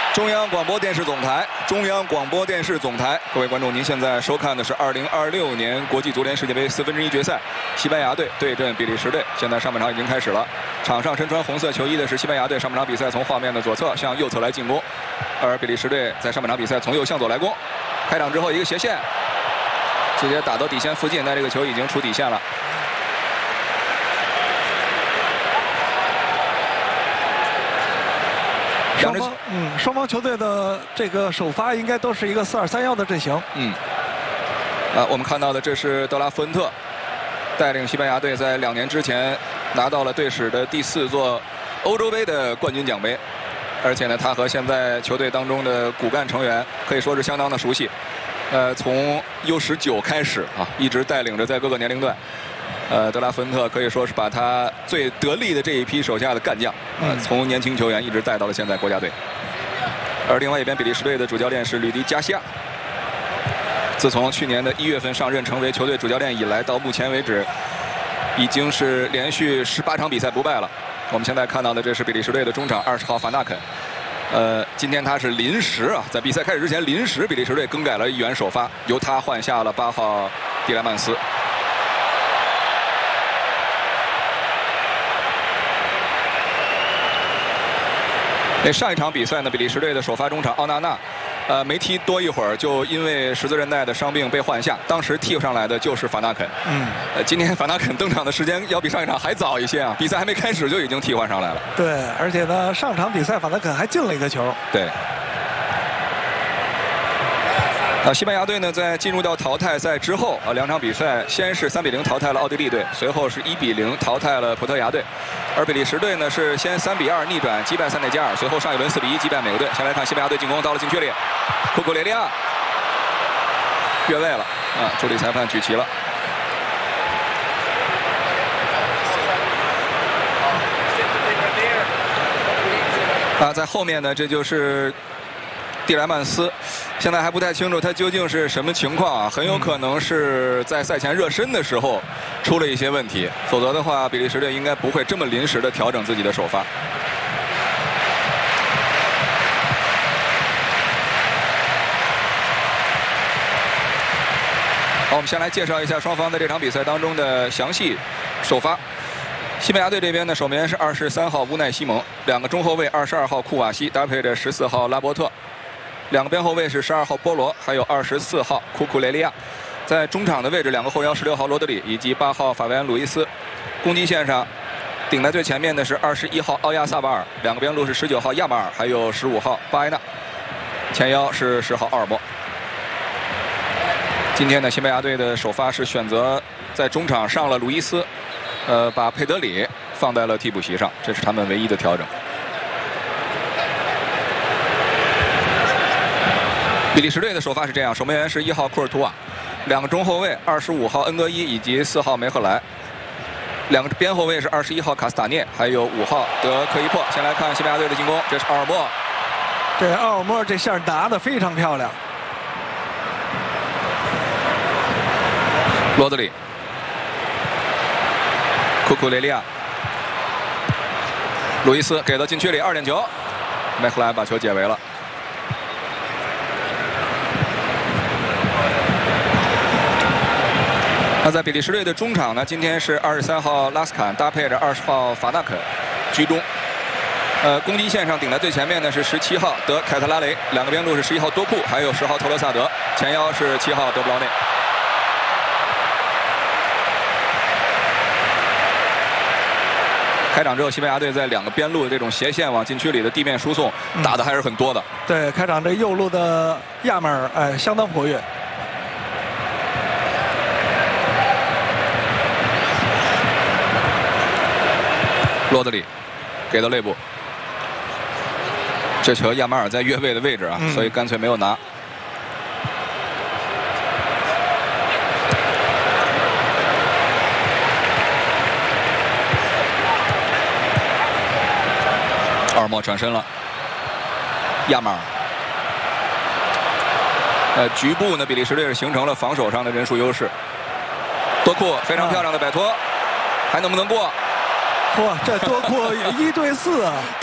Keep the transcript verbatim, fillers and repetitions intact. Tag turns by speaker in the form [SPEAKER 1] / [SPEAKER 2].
[SPEAKER 1] 中央广播电视总台，中央广播电视总台，各位观众，您现在收看的是二零二六年国际足联世界杯四分之一决赛，西班牙队对阵比利时队。现在上半场已经开始了，场上身穿红色球衣的是西班牙队。上半场比赛从画面的左侧向右侧来进攻，而比利时队在上半场比赛从右向左来攻。开场之后一个斜线，直接打到底线附近，但这个球已经出底线了。
[SPEAKER 2] 双方嗯，双方球队的这个首发应该都是一个四二三一的阵型。
[SPEAKER 1] 嗯，啊，我们看到的这是德拉福恩特带领西班牙队在两年之前拿到了队史的第四座欧洲杯的冠军奖杯，而且呢，他和现在球队当中的骨干成员可以说是相当的熟悉。呃，从 U 十九开始啊，一直带领着在各个年龄段。 呃，德拉福恩特可以说是把他最得力的这一批手下的干将，呃，从年轻球员一直带到了现在国家队。而另外一边，比利时队的主教练是吕迪加西亚。自从去年的一月份上任成为球队主教练以来，到目前为止，已经是连续十八场比赛不败了。我们现在看到的这是比利时队的中场二十号法纳肯。呃，今天他是临时啊，在比赛开始之前临时，比利时队更改了一员首发，由他换下了八号蒂莱曼斯。 那上一场比赛呢，比利时队的首发中场奥纳纳，呃，没踢多一会儿，就因为十字韧带的伤病被换下。当时替上来的就是法纳肯。嗯，呃，今天法纳肯登场的时间要比上一场还早一些啊，比赛还没开始就已经替换上来了。
[SPEAKER 2] 对，而且呢，上场比赛法纳肯还进了一个球。
[SPEAKER 1] 对。 啊，西班牙队呢，在进入到淘汰赛之后啊，两场比赛先是三比零淘汰了奥地利队，随后是一比零淘汰了葡萄牙队，而比利时队呢是先三比二逆转击败塞内加尔，随后上一轮四比一击败美国队。先来看西班牙队进攻到了禁区里，库库雷利亚越位了啊，助理裁判举旗了。啊，在后面呢，这就是。 蒂莱曼斯，现在还不太清楚他究竟是什么情况啊，很有可能是在赛前热身的时候出了一些问题，否则的话，比利时队应该不会这么临时的调整自己的首发。好，我们先来介绍一下双方在这场比赛当中的详细首发。 西班牙队这边呢，守门员是二十三号乌奈西蒙，两个中后卫二十二号库瓦西搭配着十四号拉波特，两个边后卫是十二号波罗，还有二十四号库库雷利亚。在中场的位置，两个后腰十六号罗德里以及八号法维安鲁伊斯。攻击线上，顶在最前面的是二十一号奥亚萨巴尔，两个边路是十九号亚马尔，还有十五号巴埃纳，前腰是十号奥尔莫。今天呢，西班牙队的首发是选择在中场上了鲁伊斯。 呃，把佩德里放在了替补席上，这是他们唯一的调整。比利时队的首发是这样：守门员是一号库尔图瓦，两个中后卫二十五号恩格伊以及四号梅赫莱，两个边后卫是二十一号卡斯塔涅，还有五号德科伊珀。先来看西班牙队的进攻，这是奥尔莫，
[SPEAKER 2] 这奥尔莫这下打得非常漂亮。
[SPEAKER 1] 罗德里。 库库雷利亚，路易斯给到禁区里二点球，梅赫莱把球解围了。那在比利时队的中场呢，今天是二十三号拉斯坎搭配着二十号法纳肯居中。呃，攻击线上顶在最前面的是十七号德凯特拉雷，两个边路是十一号多库，还有十号特罗萨德，前腰是七号德布劳内。 开场之后，西班牙队在两个边路的这种斜线往禁区里的地面输送，打的还是很多的。
[SPEAKER 2] 对，开场这右路的亚马尔，哎，相当活跃。
[SPEAKER 1] 罗德里给到内部，这球亚马尔在越位的位置啊，嗯、所以干脆没有拿。 奥尔莫转身了，亚马尔。呃，局部呢，比利时队是形成了防守上的人数优势。多库非常漂亮的摆脱，还能不能过？
[SPEAKER 2] 哇，这多库一对四啊！